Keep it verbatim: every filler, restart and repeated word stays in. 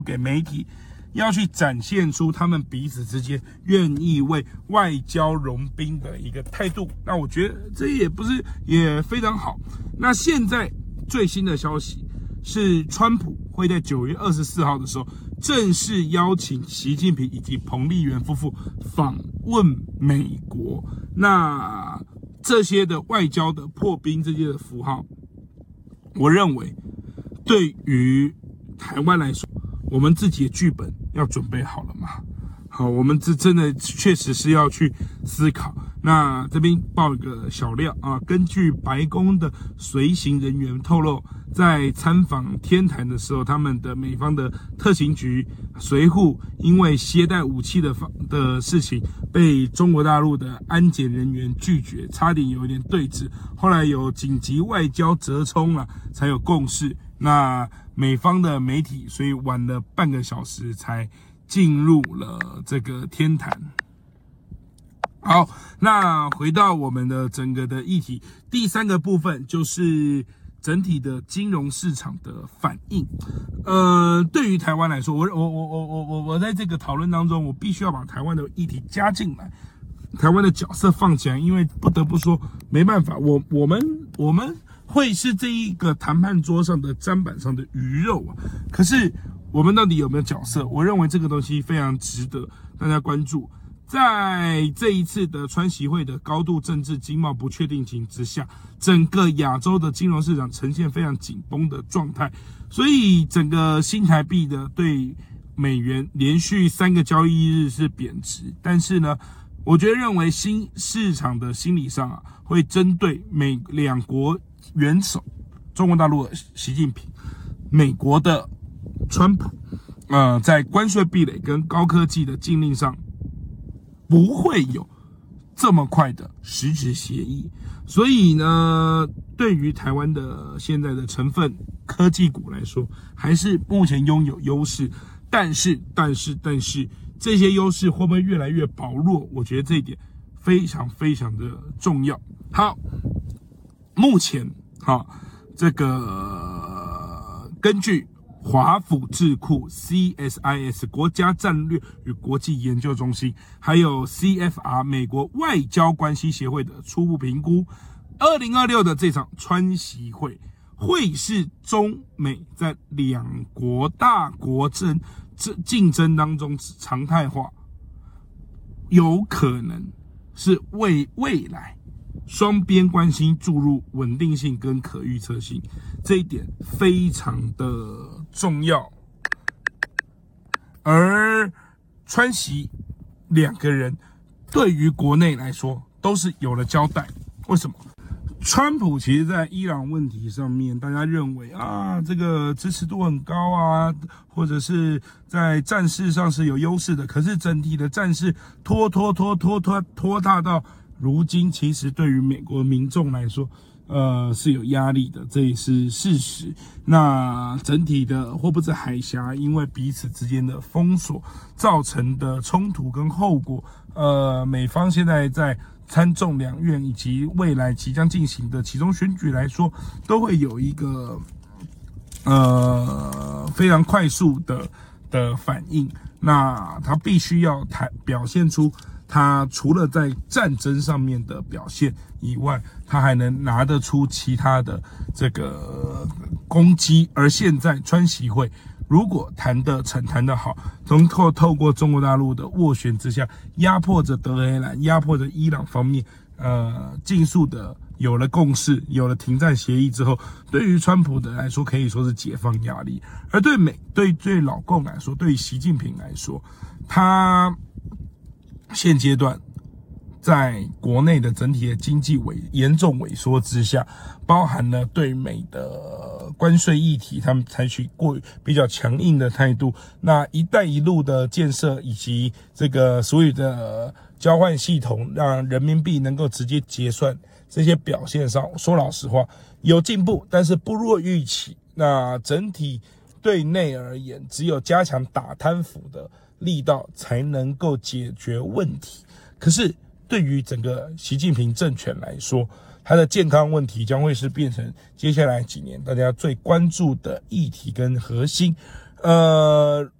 给媒体，要去展现出他们彼此之间愿意为外交融冰的一个态度。那我觉得这也不是也非常好。那现在最新的消息是，川普会在九月二十四号的时候正式邀请习近平以及彭丽媛夫妇访问美国。那这些的外交的破冰这些的符号，我认为对于台湾来说，我们自己的剧本要准备好了吗？好，我们这真的确实是要去思考。那这边爆一个小料啊，根据白宫的随行人员透露，在参访天坛的时候，他们的美方的特勤局随护因为携带武器的的事情被中国大陆的安检人员拒绝，差点有一点对峙，后来有紧急外交折冲了，才有共识。那美方的媒体所以晚了半个小时才进入了这个天坛。好，那回到我们的整个的议题，第三个部分就是整体的金融市场的反应。呃，对于台湾来说，我我我我我我我在这个讨论当中，我必须要把台湾的议题加进来，台湾的角色放起来，因为不得不说，没办法，我我们我们会是这一个谈判桌上的砧板上的鱼肉啊。可是我们到底有没有角色？我认为这个东西非常值得大家关注。在这一次的川习会的高度政治经贸不确定性之下，整个亚洲的金融市场呈现非常紧绷的状态，所以整个新台币的对美元连续三个交易日是贬值。但是呢，我觉得认为新市场的心理上啊，会针对美两国元首，中国大陆的习近平，美国的川普，呃，在关税壁垒跟高科技的禁令上，不会有这么快的实质协议。所以呢，对于台湾的现在的成分科技股来说，还是目前拥有优势。但是，但是，但是，这些优势会不会越来越薄弱？我觉得这一点非常非常的重要。好，目前好，这个根据华府智库 C S I S 国家战略与国际研究中心，还有 C F R 美国外交关系协会的初步评估，二零二六的这场川习会会是中美在两国大国争竞争当中常态化，有可能是为未来双边关系注入稳定性跟可预测性，这一点非常的重要。而川习两个人对于国内来说都是有了交代。为什么？川普其实在伊朗问题上面，大家认为啊，这个支持度很高啊，或者是在战事上是有优势的，可是整体的战事拖拖拖拖拖拖沓到如今，其实对于美国民众来说，呃，是有压力的，这也是事实。那整体的霍布兹海峡因为彼此之间的封锁造成的冲突跟后果，呃，美方现在在参众两院以及未来即将进行的其中选举来说，都会有一个呃非常快速的的反应。那他必须要谈表现出他除了在战争上面的表现以外，他还能拿得出其他的这个攻击。而现在川习会如果谈得成、谈得好，通过透过中国大陆的斡旋之下，压迫着德黑兰、压迫着伊朗方面，呃，尽速的有了共识，有了停战协议之后，对于川普的来说可以说是解放压力，而对美对对老共来说，对于习近平来说，他现阶段在国内的整体的经济萎严重萎缩之下，包含了对美的关税议题，他们采取过比较强硬的态度。那一带一路的建设以及这个所有的交换系统，让人民币能够直接结算，这些表现上，说老实话有进步，但是不若预期。那整体对内而言，只有加强打贪腐的力道才能够解决问题。可是对于整个习近平政权来说，他的健康问题将会是变成接下来几年大家最关注的议题跟核心。 呃。